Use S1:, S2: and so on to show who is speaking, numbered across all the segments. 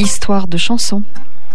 S1: Histoire de chansons.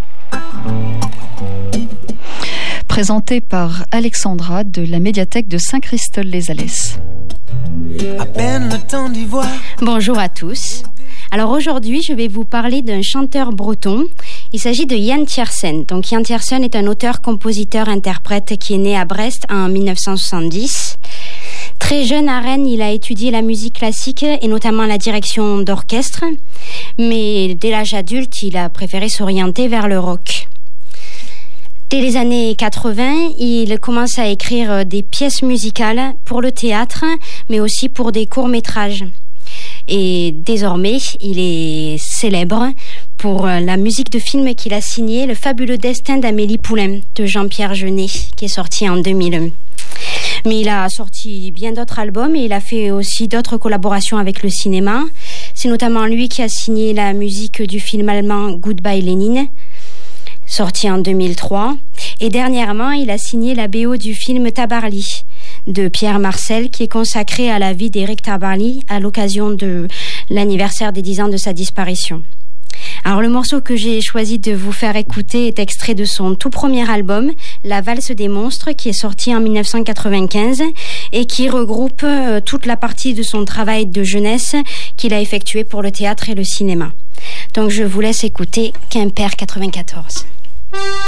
S1: Présenté par Alexandra de la médiathèque de Saint-Christol-les-Alès.
S2: À peine le temps d'y voir.
S3: Bonjour à tous. Alors aujourd'hui, je vais vous parler d'un chanteur breton. Il s'agit de Yann Tiersen. Donc Yann Tiersen est un auteur, compositeur, interprète qui est né à Brest en 1970. Très jeune à Rennes, il a étudié la musique classique et notamment la direction d'orchestre. Mais dès l'âge adulte, il a préféré s'orienter vers le rock. Dès les années 80, il commence à écrire des pièces musicales pour le théâtre, mais aussi pour des courts-métrages. Et désormais, il est célèbre pour la musique de film qu'il a signé, Le fabuleux destin d'Amélie Poulain, de Jean-Pierre Jeunet, qui est sorti en 2001. Mais il a sorti bien d'autres albums et il a fait aussi d'autres collaborations avec le cinéma. C'est notamment lui qui a signé la musique du film allemand Goodbye Lénine, sorti en 2003. Et dernièrement, il a signé la BO du film Tabarly de Pierre Marcel, qui est consacré à la vie d'Éric Tabarly à l'occasion de l'anniversaire des 10 ans de sa disparition. Alors le morceau que j'ai choisi de vous faire écouter est extrait de son tout premier album, La Valse des Monstres, qui est sorti en 1995 et qui regroupe toute la partie de son travail de jeunesse qu'il a effectué pour le théâtre et le cinéma. Donc je vous laisse écouter Quimper 94.